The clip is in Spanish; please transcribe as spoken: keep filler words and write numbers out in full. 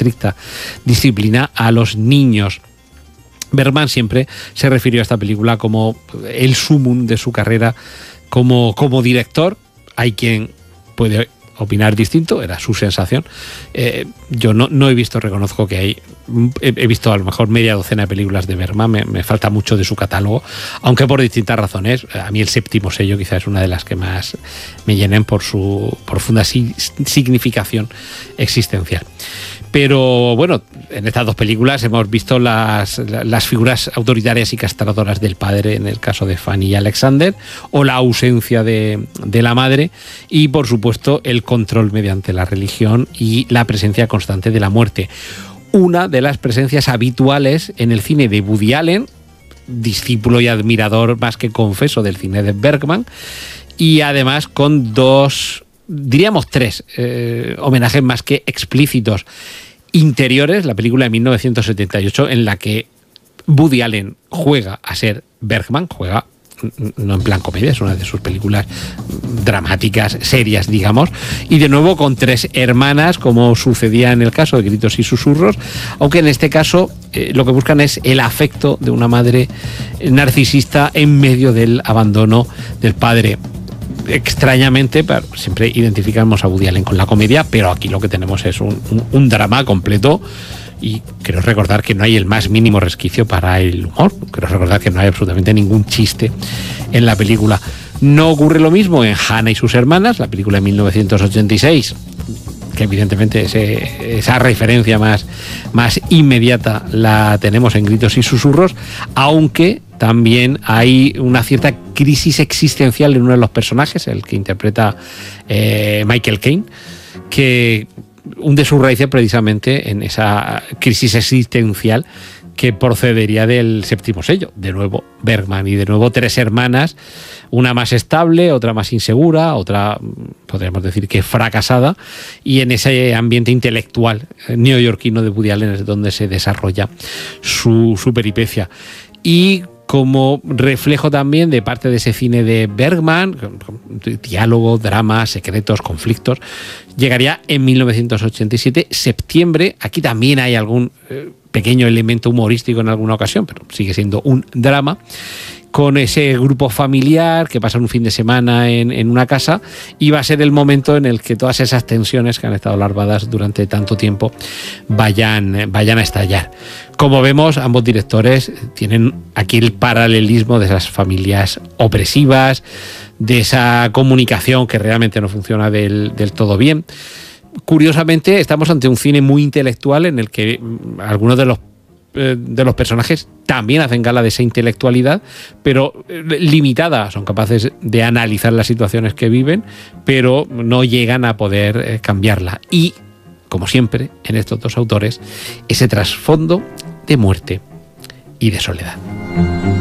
estricta disciplina a los niños. Bergman siempre se refirió a esta película como el sumum de su carrera como, como director. Hay quien puede opinar distinto, era su sensación. Eh, yo no, no he visto, reconozco que hay, he, he visto a lo mejor media docena de películas de Bergman, me, me falta mucho de su catálogo, aunque por distintas razones. A mí El séptimo sello quizás es una de las que más me llenen por su profunda si, significación existencial. Pero bueno, en estas dos películas hemos visto las, las figuras autoritarias y castradoras del padre, en el caso de Fanny y Alexander, o la ausencia de, de la madre, y por supuesto el control mediante la religión y la presencia constante de la muerte. Una de las presencias habituales en el cine de Woody Allen, discípulo y admirador más que confeso del cine de Bergman, y además con dos, diríamos tres, eh, homenajes más que explícitos interiores. La película de mil novecientos setenta y ocho, en la que Woody Allen juega a ser Bergman, juega no en plan comedia, es una de sus películas dramáticas, serias, digamos, y de nuevo con tres hermanas, como sucedía en el caso de Gritos y Susurros, aunque en este caso eh, lo que buscan es el afecto de una madre narcisista en medio del abandono del padre. Extrañamente, siempre identificamos a Woody Allen con la comedia, pero aquí lo que tenemos es un, un, un drama completo, y quiero recordar que no hay el más mínimo resquicio para el humor. Quiero recordar que no hay absolutamente ningún chiste en la película. No ocurre lo mismo en Hannah y sus hermanas, la película de mil novecientos ochenta y seis, que evidentemente ese, esa referencia más, más inmediata la tenemos en Gritos y Susurros, aunque también hay una cierta crisis existencial en uno de los personajes, el que interpreta eh, Michael Caine, que hunde sus raíces precisamente en esa crisis existencial que procedería del séptimo sello. De nuevo Bergman, y de nuevo tres hermanas, una más estable, otra más insegura, otra podríamos decir que fracasada, y en ese ambiente intelectual neoyorquino de Woody Allen es donde se desarrolla su, su peripecia. Y como reflejo también de parte de ese cine de Bergman, diálogo, drama, secretos, conflictos, llegaría en mil novecientos ochenta y siete, septiembre. Aquí también hay algún eh, pequeño elemento humorístico en alguna ocasión, pero sigue siendo un drama, con ese grupo familiar que pasa un fin de semana en, en una casa, y va a ser el momento en el que todas esas tensiones que han estado larvadas durante tanto tiempo vayan, vayan a estallar. Como vemos, ambos directores tienen aquí el paralelismo de esas familias opresivas, de esa comunicación que realmente no funciona del, del todo bien. Curiosamente, estamos ante un cine muy intelectual en el que algunos de los de los personajes también hacen gala de esa intelectualidad, pero limitada. Son capaces de analizar las situaciones que viven, pero no llegan a poder cambiarla. Y, como siempre, en estos dos autores, ese trasfondo de muerte y de soledad.